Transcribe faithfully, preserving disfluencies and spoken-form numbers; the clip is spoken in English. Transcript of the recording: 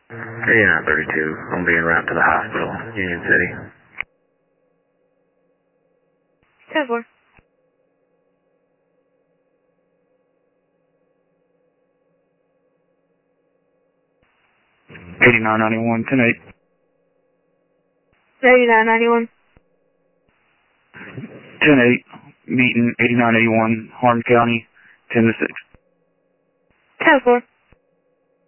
thirty-nine thirty-two, I'm being route to the hospital, Union City. ten four. eighty-nine ninety-one, ten eight. thirty-nine ninety-one. ten eight, meeting eighty-nine eighty-one, Harn County, ten to six. ten four.